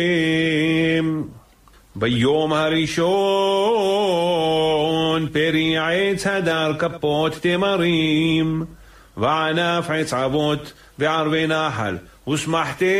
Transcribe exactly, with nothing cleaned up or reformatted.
ביום הראשון פרי עץ הדר כפות תמרים וענף עץ אבות וערבי נחל ושמחתם